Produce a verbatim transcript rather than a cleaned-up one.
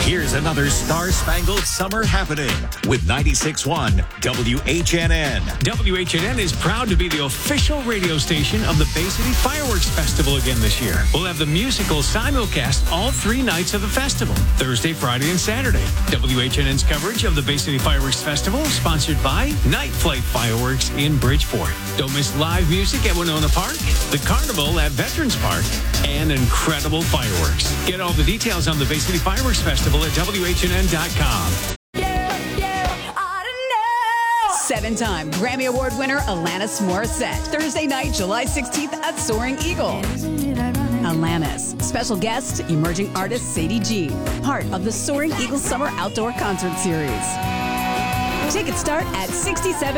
Here's another star-spangled summer happening with ninety-six point one W H N N. W H N N is proud to be the official radio station of the Bay City Fireworks Festival again this year. We'll have the musical simulcast all three nights of the festival, Thursday, Friday, and Saturday. W H N N's coverage of the Bay City Fireworks Festival is sponsored by Night Flight Fireworks in Bridgeport. Don't miss live music at Winona Park, the Carnival at Veterans Park, and incredible fireworks. Get all the details on the Bay City Fireworks Festival at W H N N dot com. Seven-time Grammy Award winner Alanis Morissette. Thursday night, July sixteenth at Soaring Eagle. Alanis. Special guest, emerging artist Sadie G. Part of the Soaring Eagle Summer Outdoor Concert Series. Tickets start at sixty-seven.